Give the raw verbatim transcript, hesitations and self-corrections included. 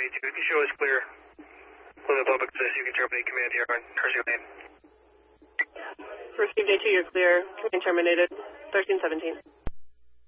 ninety-two. The show is clear. When the public says you can terminate command here on Hershey Lane. Received A two, you're clear. Command terminated. thirteen seventeen.